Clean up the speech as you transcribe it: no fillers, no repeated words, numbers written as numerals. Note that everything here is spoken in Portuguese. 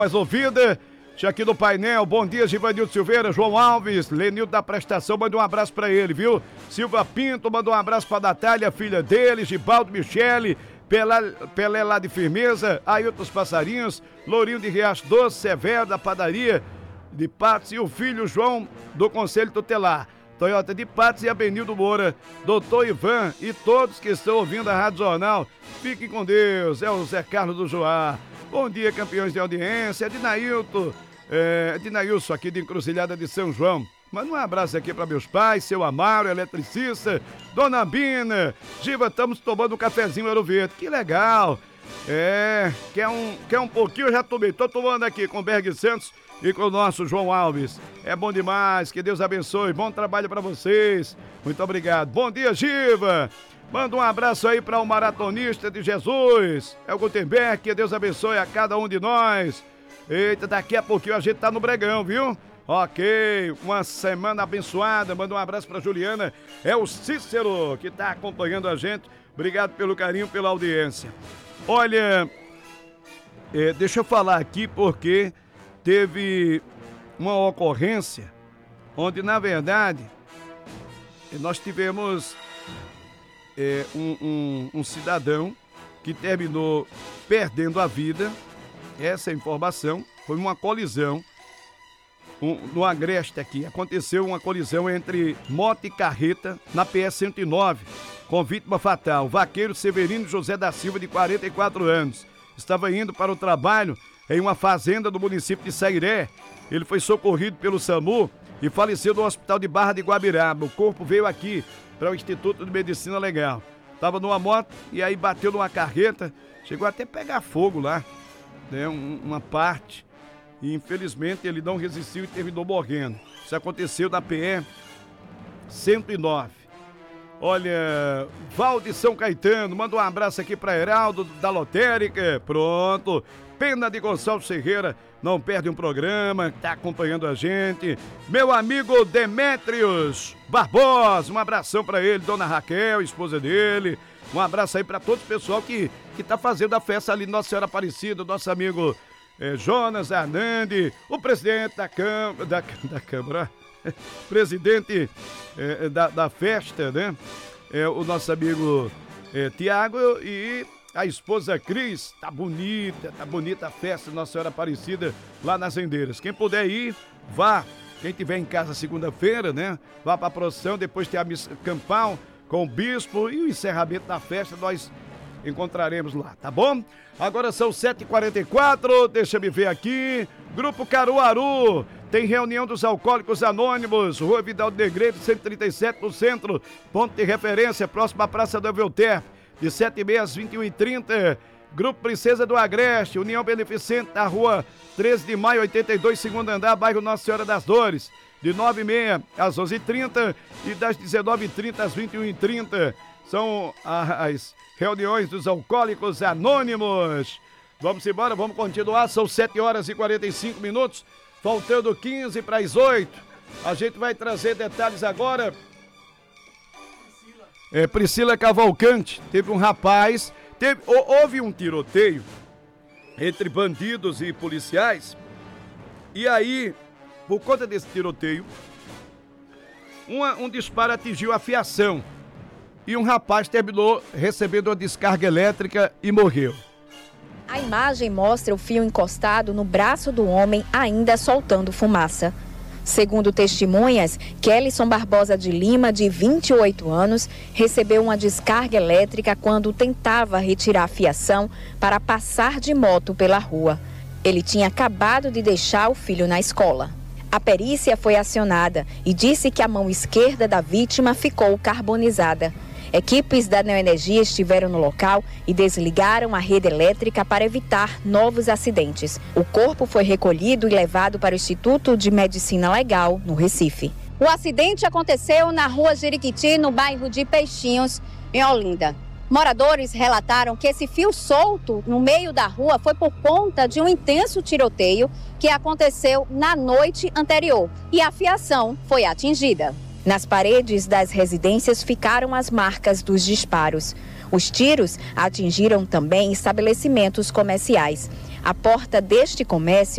Mais ouvida, aqui no painel. Bom dia, Givanildo Silveira, João Alves, Lenildo da Prestação, manda um abraço pra ele, viu? Silva Pinto, manda um abraço pra Natália, filha dele, Gibaldo Michele, Pelé lá de Firmeza, Ailton Passarinhos, Lourinho de Riacho Doce, Severo da Padaria de Patos e o filho João do Conselho Tutelar. Toyota de Patos e Abenildo Moura, Doutor Ivan e todos que estão ouvindo a Rádio Jornal. Fiquem com Deus, é o Zé Carlos do Joá. Bom dia, campeões de audiência, Dinailson aqui de Encruzilhada de São João. Manda um abraço aqui para meus pais, seu Amaro, eletricista, Dona Bina. Giva, estamos tomando um cafezinho Ouro Verde, que legal. Quer um pouquinho? Eu já tomei, tô tomando aqui com o Berg Santos e com o nosso João Alves. É bom demais, que Deus abençoe, bom trabalho para vocês. Muito obrigado. Bom dia, Giva. Manda um abraço aí para o maratonista de Jesus, é o Gutenberg, que Deus abençoe a cada um de nós. Eita, daqui a pouquinho a gente tá no Bregão, viu? Ok, uma semana abençoada. Manda um abraço para Juliana, é o Cícero que tá acompanhando a gente. Obrigado pelo carinho, pela audiência. Olha, deixa eu falar aqui porque teve uma ocorrência onde, na verdade, nós tivemos um cidadão que terminou perdendo a vida. Essa informação foi uma colisão no Agreste aqui. Aconteceu uma colisão entre moto e carreta na PS 109 com vítima fatal. O vaqueiro Severino José da Silva, de 44 anos, estava indo para o trabalho em uma fazenda do município de Sairé. Ele foi socorrido pelo SAMU e faleceu no hospital de Barra de Guabiraba. O corpo veio aqui para o Instituto de Medicina Legal. Estava numa moto e aí bateu numa carreta, chegou até a pegar fogo lá, né, uma parte, e infelizmente ele não resistiu e terminou morrendo. Isso aconteceu na PE 109. Olha, Val de São Caetano, manda um abraço aqui para Heraldo da Lotérica. Pronto, Pena de Gonçalves Ferreira, não perde um programa, tá acompanhando a gente. Meu amigo Demétrios Barbosa, um abração para ele, Dona Raquel, esposa dele. Um abraço aí para todo o pessoal que tá fazendo a festa ali, Nossa Senhora Aparecida, nosso amigo Jonas Hernandes, o presidente da Câmara, presidente da festa, né? O nosso amigo Tiago e a esposa Cris. Tá bonita a festa Nossa Senhora Aparecida lá nas Rendeiras. Quem puder ir, vá. Quem tiver em casa segunda-feira, né? Vá pra procissão, depois tem a missa campal com o bispo e o encerramento da festa, nós encontraremos lá, tá bom? Agora são 7h44, deixa eu ver aqui. Grupo Caruaru, tem reunião dos Alcoólicos Anônimos, Rua Vidal de Negreiro, 137, no centro, ponto de referência, próxima à Praça do Evelter, de 7h30 às 21h30. Grupo Princesa do Agreste, União Beneficente, da Rua 13 de Maio, 82, segundo andar, bairro Nossa Senhora das Dores, de 9h30 às 11h30 e das 19h30 às 21h30. São as reuniões dos Alcoólicos Anônimos. Vamos embora, vamos continuar, são 7h45, faltando 15 para as 8. A gente vai trazer detalhes agora. Priscila Cavalcante, teve um rapaz, houve um tiroteio entre bandidos e policiais, e aí, por conta desse tiroteio, um disparo atingiu a fiação, e um rapaz terminou recebendo uma descarga elétrica e morreu. A imagem mostra o fio encostado no braço do homem, ainda soltando fumaça. Segundo testemunhas, Kellyson Barbosa de Lima, de 28 anos, recebeu uma descarga elétrica quando tentava retirar a fiação para passar de moto pela rua. Ele tinha acabado de deixar o filho na escola. A perícia foi acionada e disse que a mão esquerda da vítima ficou carbonizada. Equipes da Neoenergia estiveram no local e desligaram a rede elétrica para evitar novos acidentes. O corpo foi recolhido e levado para o Instituto de Medicina Legal, no Recife. O acidente aconteceu na rua Jeriquiti, no bairro de Peixinhos, em Olinda. Moradores relataram que esse fio solto no meio da rua foi por conta de um intenso tiroteio que aconteceu na noite anterior e a fiação foi atingida. Nas paredes das residências ficaram as marcas dos disparos. Os tiros atingiram também estabelecimentos comerciais. A porta deste comércio